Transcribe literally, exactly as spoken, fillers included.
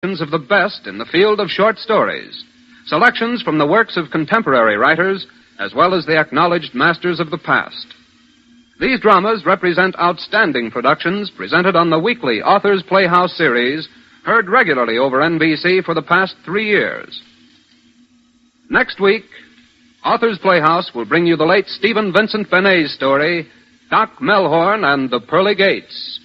of the best in the field of short stories. Selections from the works of contemporary writers, as well as the acknowledged masters of the past. These dramas represent outstanding productions presented on the weekly Authors Playhouse series, heard regularly over N B C for the past three years. Next week, Authors Playhouse will bring you the late Stephen Vincent Benet's story, Doc Melhorn and the Pearly Gates.